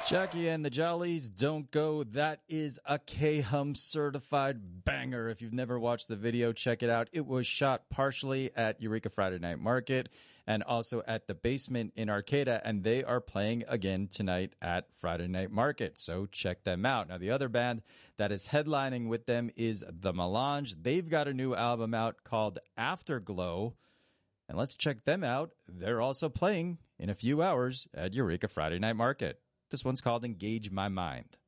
Jackie and the Jollies Don't Go. That is a K-Hum certified banger. If you've never watched the video, check it out. It was shot partially at Eureka Friday Night Market and also at the Basement in Arcata, and they are playing again tonight at Friday Night Market, so check them out. Now, the other band that is headlining with them is The Melange. They've got a new album out called Afterglow, and let's check them out. They're also playing in a few hours at Eureka Friday Night Market. This one's called Engage My Mind.